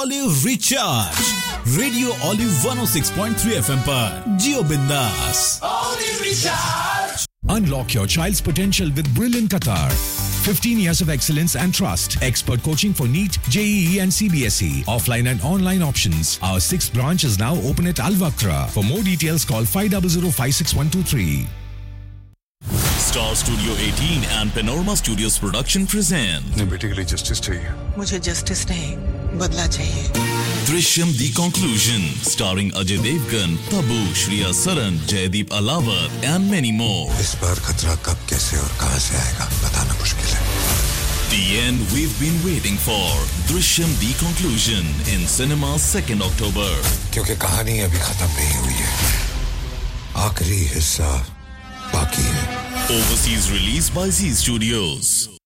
Olive Recharge. Radio Olive 106.3 FM पर जियो बिंदास. Olive Recharge. Unlock your child's potential with Brilliant Qatar. 15 years of excellence and trust. Expert coaching for NEET, JEE and CBSE. Offline and online options. Our 6th branch is now open at Al Wakra. For more details, call 500-56123. Star Studio 18 and Panorama Studios Production present. अपने बेटे के लिए justice चाहिए. मुझे justice नहीं, बदला चाहिए. Drishyam The Conclusion, starring Ajay Devgan, Tabu, Shriya Saran, Jaideep Alawat, and many more. इस बार खतरा कब, कैसे और कहां से आएगा बताना मुश्किल है. The end we've been waiting for. Drishyam The Conclusion in cinemas 2nd October. क्योंकि कहानी अभी खत्म नहीं हुई है. आखिरी हिस्सा बाकी है. Overseas release by Z Studios.